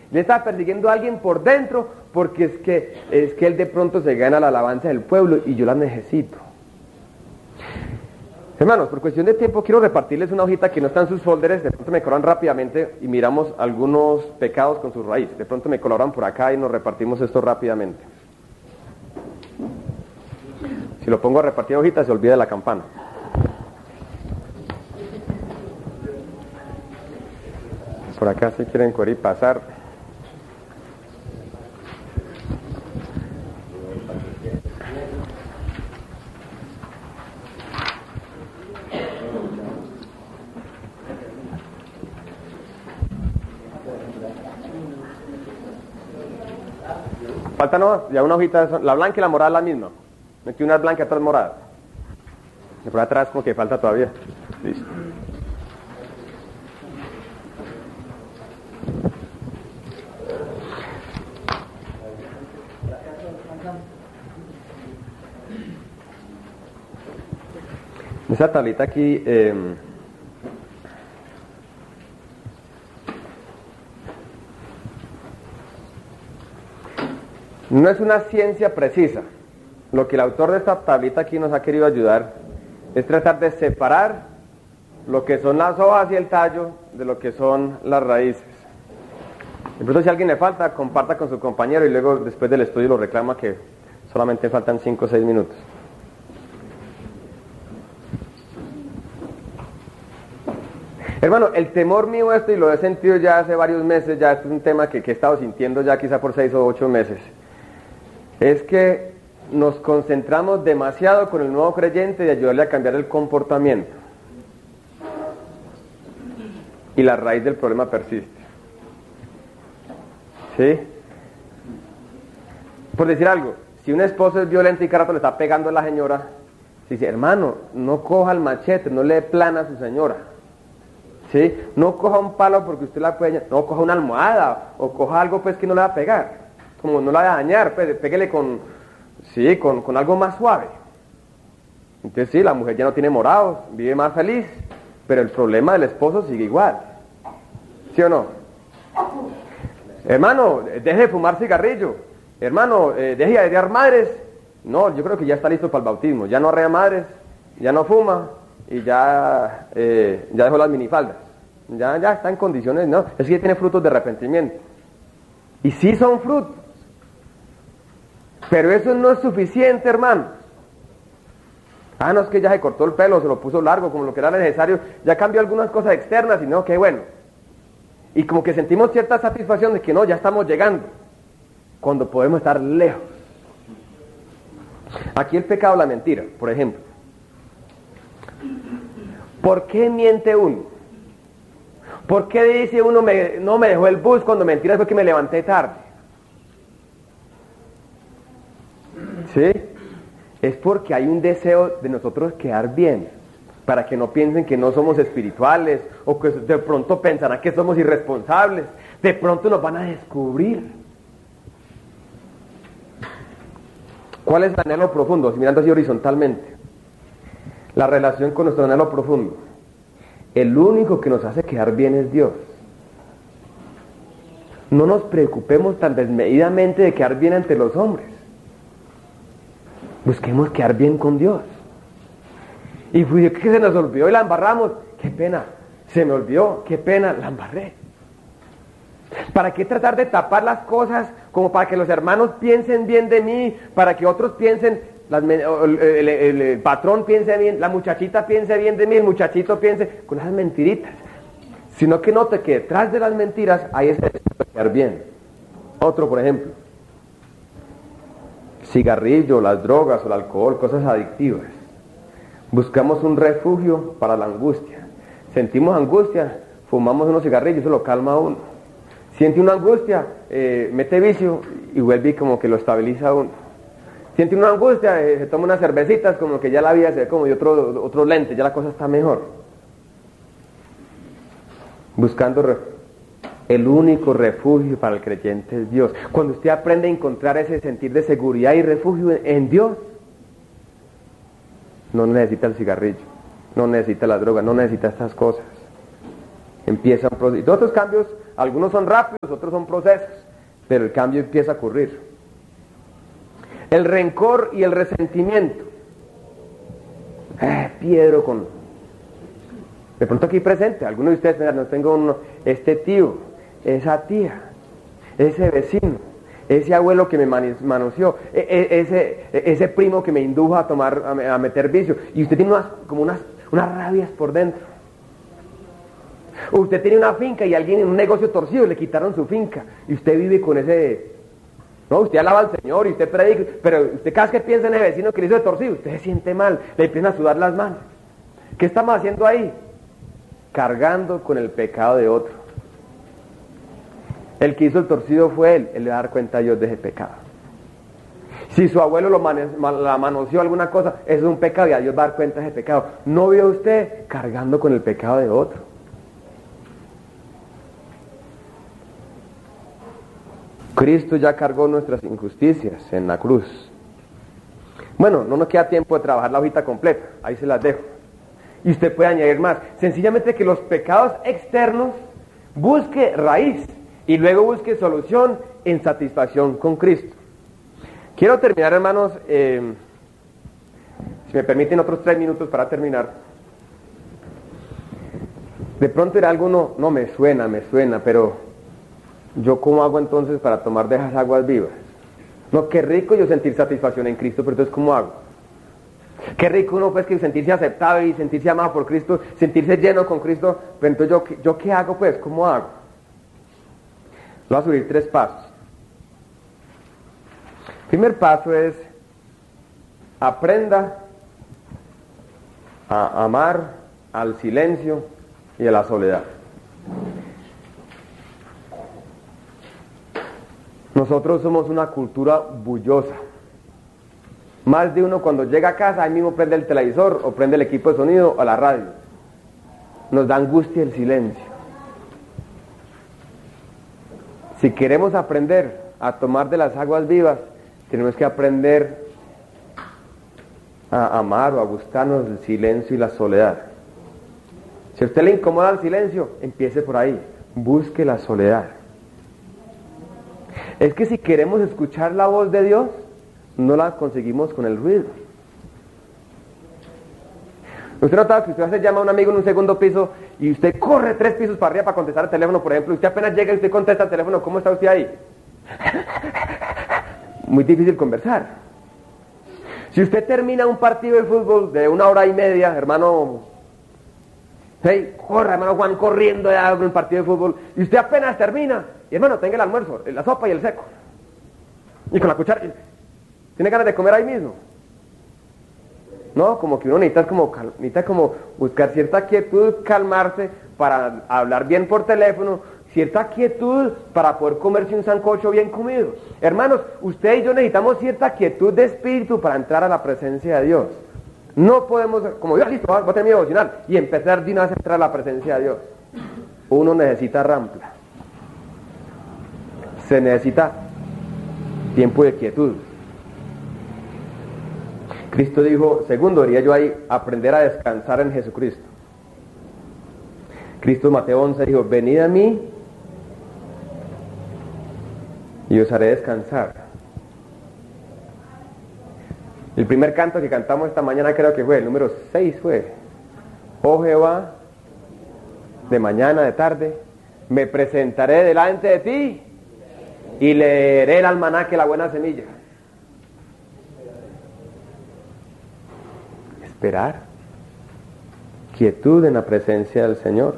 Él estaba persiguiendo a alguien por dentro porque es que él de pronto se gana la alabanza del pueblo y yo la necesito. Hermanos, por cuestión de tiempo quiero repartirles una hojita que no está en sus folders, de pronto me colaboran rápidamente y miramos algunos pecados con su raíz. De pronto me colaboran por acá y nos repartimos esto rápidamente. Si lo pongo a repartir hojitas se olvida de la campana. Por acá si quieren correr y pasar. Falta no, ya una hojita, la blanca y la morada es la misma. Metí una blanca y otra morada. Y por atrás como que falta todavía. Listo. Esa tablita aquí no es una ciencia precisa. Lo que el autor de esta tablita aquí nos ha querido ayudar es tratar de separar lo que son las hojas y el tallo de lo que son las raíces. Incluso si a alguien le falta, comparta con su compañero y luego después del estudio lo reclama que solamente faltan 5 o 6 minutos. Hermano, el temor mío esto, y lo he sentido ya hace varios meses, ya esto es un tema que he estado sintiendo ya quizá por 6 o 8 meses, es que nos concentramos demasiado con el nuevo creyente de ayudarle a cambiar el comportamiento. Y la raíz del problema persiste. ¿Sí? Por decir algo, si un esposo es violento y cada rato le está pegando a la señora, dice, hermano, no coja el machete, no le dé plana a su señora. ¿Sí? No coja un palo porque usted la puede, no coja una almohada o coja algo pues que no le va a pegar, como no la va a dañar, pues péguele con algo más suave. Entonces sí, la mujer ya no tiene morados, vive más feliz, pero el problema del esposo sigue igual. ¿Sí o no? Hermano, deje de fumar cigarrillo. Hermano, deje de arrear madres. No, yo creo que ya está listo para el bautismo. Ya no arrea madres, ya no fuma y ya dejó las minifaldas. Ya está en condiciones, no. Es que tiene frutos de arrepentimiento. Y sí son frutos. Pero eso no es suficiente, hermano. No es que ya se cortó el pelo, se lo puso largo, como lo que era necesario. Ya cambió algunas cosas externas y no, qué bueno. Y como que sentimos cierta satisfacción de que no, ya estamos llegando. Cuando podemos estar lejos. Aquí el pecado, la mentira, por ejemplo. ¿Por qué miente uno? ¿Por qué dice uno, no me dejó el bus cuando mentira fue que me levanté tarde? ¿Sí? Es porque hay un deseo de nosotros quedar bien, para que no piensen que no somos espirituales, o que de pronto pensarán que somos irresponsables, de pronto nos van a descubrir. ¿Cuál es el anhelo profundo? Si mirando así horizontalmente, la relación con nuestro anhelo profundo. El único que nos hace quedar bien es Dios. No nos preocupemos tan desmedidamente de quedar bien ante los hombres. Busquemos quedar bien con Dios. Y fue que se nos olvidó y la embarramos. Qué pena, se me olvidó, qué pena, la embarré. ¿Para qué tratar de tapar las cosas como para que los hermanos piensen bien de mí, para que otros piensen, el patrón piense bien, la muchachita piense bien de mí, el muchachito piense, con esas mentiritas? Sino que note que detrás de las mentiras hay ese deseo de quedar bien. Otro, por ejemplo, cigarrillo, las drogas o el alcohol, cosas adictivas. Buscamos un refugio para la angustia. Sentimos angustia, fumamos unos cigarrillos, eso lo calma a uno. Siente una angustia, mete vicio y vuelve y como que lo estabiliza a uno. Siente una angustia, se toma unas cervecitas, como que ya la vida se ve como de otro lente, ya la cosa está mejor. Buscando el único refugio para el creyente es Dios. Cuando usted aprende a encontrar ese sentir de seguridad y refugio en Dios, no necesita el cigarrillo, no necesita la droga, no necesita estas cosas. empieza un proceso. Y todos estos cambios, algunos son rápidos, otros son procesos, pero el cambio empieza a ocurrir. El rencor y el resentimiento. Piedro con... De pronto aquí presente, algunos de ustedes, mira, no tengo uno, este tío, esa tía, ese vecino, ese abuelo que me manoseó, ese primo que me indujo a tomar, a meter vicio, y usted tiene unas rabias por dentro. Usted tiene una finca y alguien en un negocio torcido le quitaron su finca, y usted vive con ese... No, usted alaba al Señor y usted predica, pero usted cada vez que piensa en el vecino que le hizo de torcido, usted se siente mal, le empiezan a sudar las manos. ¿Qué estamos haciendo ahí? Cargando con el pecado de otro. El que hizo el torcido fue él le va a dar cuenta a Dios de ese pecado. Si su abuelo la manoseó alguna cosa, eso es un pecado y a Dios va a dar cuenta de ese pecado. ¿No vio usted cargando con el pecado de otro? Cristo ya cargó nuestras injusticias en la cruz. Bueno, no nos queda tiempo de trabajar la hojita completa, ahí se las dejo. Y usted puede añadir más. Sencillamente que los pecados externos busque raíz y luego busque solución en satisfacción con Cristo. Quiero terminar, hermanos, si me permiten otros 3 minutos para terminar. De pronto dirá alguno, no, me suena, pero ¿yo cómo hago entonces para tomar de esas aguas vivas? No, qué rico yo sentir satisfacción en Cristo, pero entonces ¿cómo hago? Qué rico uno pues que sentirse aceptado y sentirse amado por Cristo, sentirse lleno con Cristo, pero entonces ¿yo qué hago pues? ¿Cómo hago? Voy a subir 3 pasos. El primer paso es aprenda a amar al silencio y a la soledad. Nosotros somos una cultura bullosa. Más de uno cuando llega a casa, ahí mismo prende el televisor o prende el equipo de sonido o la radio. Nos da angustia el silencio. Si queremos aprender a tomar de las aguas vivas, tenemos que aprender a amar o a gustarnos el silencio y la soledad. Si a usted le incomoda el silencio, empiece por ahí. Busque la soledad. Es que si queremos escuchar la voz de Dios, no la conseguimos con el ruido. Usted notaba que usted se llama a un amigo en un segundo piso y usted corre 3 pisos para arriba para contestar el teléfono, por ejemplo, y usted apenas llega y usted contesta el teléfono, ¿cómo está usted ahí? Muy difícil conversar. Si usted termina un partido de fútbol de 1 hora y media, hermano, hey, corra, hermano Juan, corriendo de algo en el partido de fútbol, y usted apenas termina, y hermano, tenga el almuerzo, la sopa y el seco, y con la cuchara, ¿tiene ganas de comer ahí mismo? No, como que uno necesita como buscar cierta quietud, calmarse para hablar bien por teléfono, cierta quietud para poder comerse un sancocho bien comido. Hermanos, usted y yo necesitamos cierta quietud de espíritu para entrar a la presencia de Dios. No podemos, como yo, listo, voy a tener mi devocional y empezar de una vez a entrar a la presencia de Dios. Uno necesita rampla. Se necesita tiempo de quietud. Cristo dijo, segundo, diría yo ahí, aprender a descansar en Jesucristo. Cristo en Mateo 11 dijo, venid a mí y os haré descansar. El primer canto que cantamos esta mañana creo que fue, el número 6 fue, oh Jehová, de mañana, de tarde, me presentaré delante de ti y leeré el almanaque, la buena semilla. Esperar, quietud en la presencia del Señor.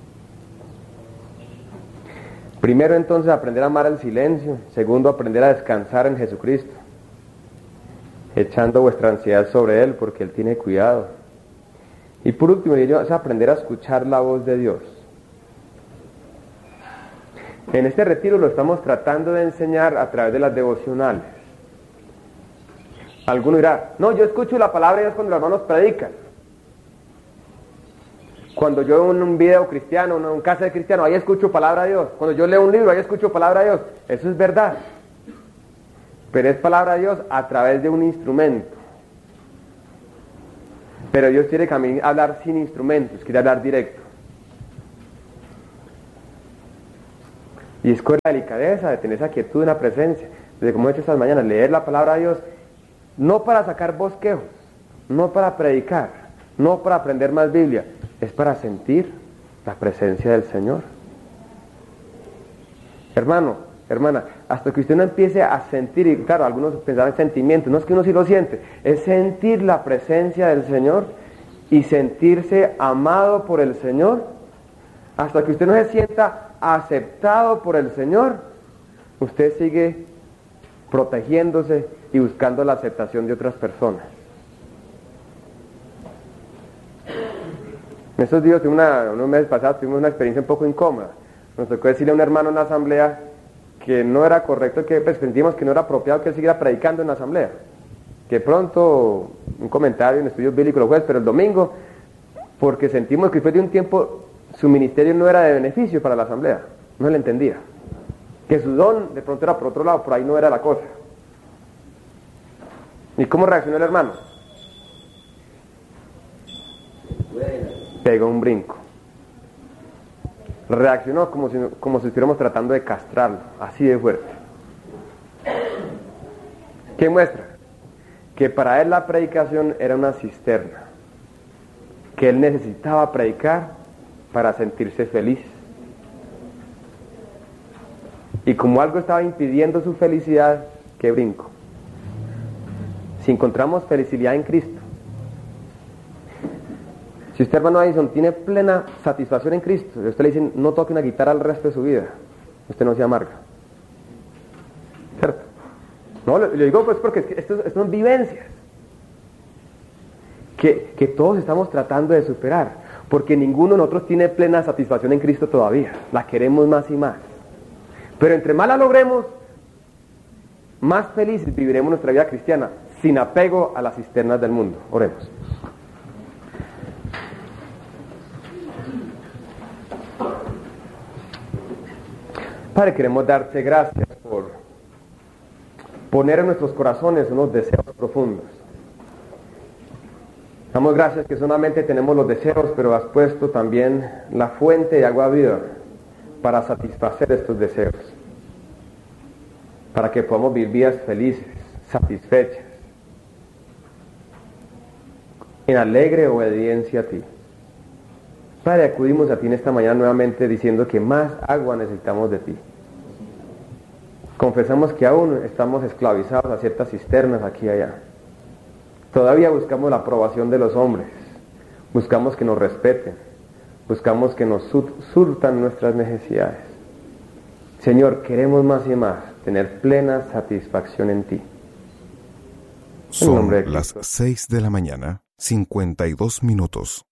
Primero entonces aprender a amar el silencio, segundo aprender a descansar en Jesucristo, echando vuestra ansiedad sobre Él porque Él tiene cuidado. Y por último es aprender a escuchar la voz de Dios. En este retiro lo estamos tratando de enseñar a través de las devocionales. Alguno dirá, no, yo escucho la palabra de Dios cuando los hermanos predican. Cuando yo veo un video cristiano, un cassette cristiano, ahí escucho palabra de Dios. Cuando yo leo un libro, ahí escucho palabra de Dios. Eso es verdad. Pero es palabra de Dios a través de un instrumento. Pero Dios quiere que a mí hablar sin instrumentos, quiere hablar directo. Y escoger la delicadeza de tener esa quietud en la presencia, desde como he hecho estas mañanas, leer la palabra de Dios, no para sacar bosquejos, no para predicar, no para aprender más Biblia, es para sentir la presencia del Señor. Hermano, hermana, hasta que usted no empiece a sentir, y claro, algunos pensarán en sentimientos, no es que uno sí lo siente, es sentir la presencia del Señor y sentirse amado por el Señor, hasta que usted no se sienta aceptado por el Señor, usted sigue protegiéndose y buscando la aceptación de otras personas. En estos días, unos meses pasados, tuvimos una experiencia un poco incómoda. Nos tocó decirle a un hermano en la asamblea que no era correcto, que sentimos que no era apropiado que él siguiera predicando en la asamblea. Que pronto, un comentario en estudios bíblicos los jueves, pero el domingo, porque sentimos que después de un tiempo su ministerio no era de beneficio para la asamblea, no le entendía. Que su don de pronto era por otro lado, por ahí no era la cosa. ¿Y cómo reaccionó el hermano? Pegó un brinco. Reaccionó como si estuviéramos tratando de castrarlo, así de fuerte. ¿Qué muestra? Que para él la predicación era una cisterna, que él necesitaba predicar para sentirse feliz. Y como algo estaba impidiendo su felicidad, ¿qué brinco? Si encontramos felicidad en Cristo, si usted, hermano Edison, tiene plena satisfacción en Cristo, y usted le dice, no toque una guitarra el resto de su vida, usted no se amarga. ¿Cierto? No, le digo pues porque esto son vivencias que todos estamos tratando de superar, porque ninguno de nosotros tiene plena satisfacción en Cristo todavía, la queremos más y más. Pero entre más la logremos, más felices viviremos nuestra vida cristiana, sin apego a las cisternas del mundo. Oremos. Padre, queremos darte gracias por poner en nuestros corazones unos deseos profundos. Damos gracias que solamente tenemos los deseos, pero has puesto también la fuente de agua viva para satisfacer estos deseos, para que podamos vivir vidas felices, satisfechas, en alegre obediencia a ti. Padre, acudimos a ti en esta mañana nuevamente diciendo que más agua necesitamos de ti. Confesamos que aún estamos esclavizados a ciertas cisternas aquí y allá. Todavía buscamos la aprobación de los hombres, buscamos que nos respeten, buscamos que nos surtan nuestras necesidades. Señor, queremos más y más tener plena satisfacción en ti. Son las 6 de la mañana, 52 minutos.